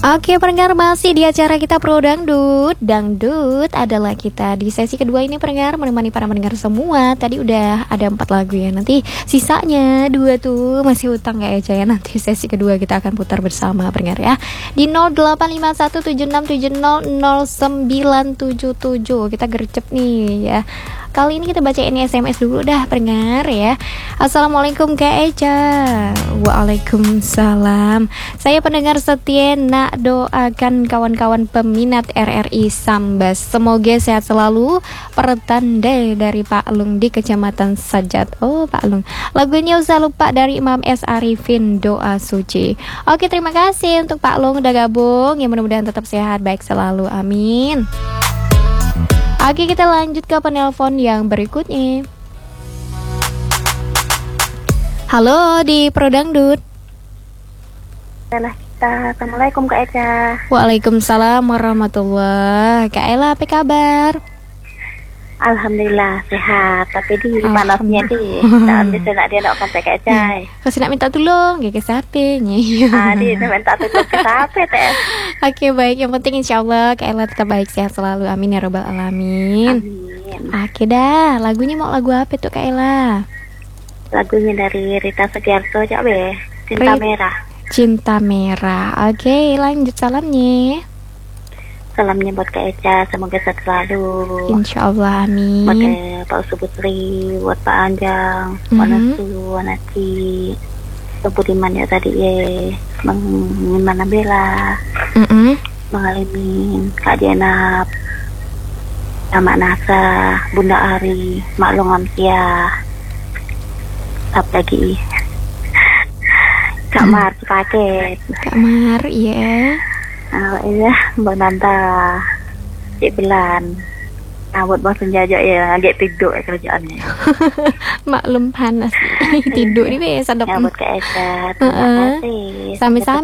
Oke, pendengar, masih di acara kita Pro Dangdut. Dangdut adalah kita di sesi kedua ini, pendengar, menemani para pendengar semua. Tadi udah ada 4 lagu ya. Nanti sisanya 2 tuh masih utang kayak aja ya. Nanti sesi kedua kita akan putar bersama, pendengar ya. Di 085176700977. Kita gercep nih ya. Kali ini kita bacain SMS dulu dah, pendengar ya. Assalamualaikum Kak Eca. Waalaikumsalam. Saya pendengar setia, nak doakan kawan-kawan peminat RRI Sambas. Semoga sehat selalu. Pertanda dari Pak Lung di Kecamatan Sajat. Oh, Pak Lung. Lagunya usah lupa dari Imam S. Arifin, Doa Suci. Oke, terima kasih untuk Pak Lung udah gabung. Ya, mudah-mudahan tetap sehat, baik selalu. Amin. Oke, kita lanjut ke penelpon yang berikutnya. Halo di Pro Dangdut. Assalamualaikum Kak Eca. Waalaikumsalam warahmatullahi. Kak Ella, apa kabar? Alhamdulillah sehat, tapi di panasnya di tak bisa nak dia nak kontak Kak Eca. Kasih nak minta tolong, gak kesapenya. Di minta tolong ke siapa teh? Oke, baik, yang penting insyaallah Kak Ella tetap baik sehat selalu. Amin ya robbal alamin. Amin. Oke dah, lagunya mau lagu apa tuh Kak Ella? Lagunya dari Rita Sugiarto aja be, Cinta Merah. Cinta Merah. Oke, lanjut salamnya. Salamnya buat Kak Eca, semoga sehat selalu. Insyaallah, amin. Buat Pak Subutri, buat Pak Anjang, Pak Nasu, Wanati, Pak Budiman ya tadi ya, Mang Nabila, Mang Alimin, Kak Jenab, Mak Nasa, Bunda Ari, Mak Long Amsia, apa lagi? Kak Mar paket. Kak Mar, iya. Iya, Mbak Nanta, Cik Belan, buat Bang Senjajak ya, agak tidur kerjaannya. Maklum panas. Tidur nih be, sadap. Ya buat Kak Eca, terima kasih. Sampai-sampai.